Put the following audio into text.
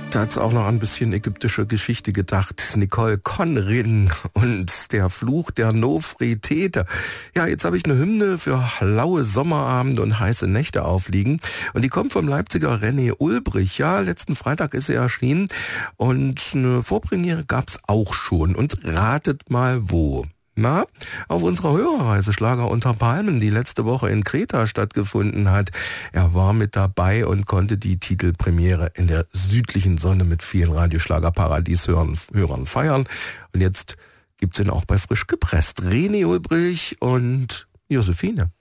Da hat's auch noch ein bisschen ägyptische Geschichte gedacht. Nicole Conrin und der Fluch der Nofretete. Ja, jetzt habe ich eine Hymne für laue Sommerabende und heiße Nächte aufliegen. Und die kommt vom Leipziger René Ulbrich. Ja, letzten Freitag ist er erschienen. Und eine Vorpremiere gab's auch schon. Und ratet mal wo. Na, auf unserer Hörerreise Schlager unter Palmen, die letzte Woche in Kreta stattgefunden hat. Er war mit dabei und konnte die Titelpremiere in der südlichen Sonne mit vielen Radioschlager-Paradies-Hörern feiern. Und jetzt gibt's ihn auch bei Frisch gepresst. René Ulbrich und Josephine.